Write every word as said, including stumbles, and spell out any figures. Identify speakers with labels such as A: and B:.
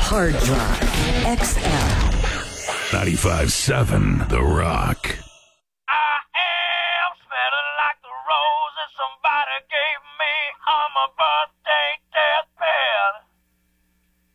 A: Hard Drive X L.
B: ninety-five seven The Rock.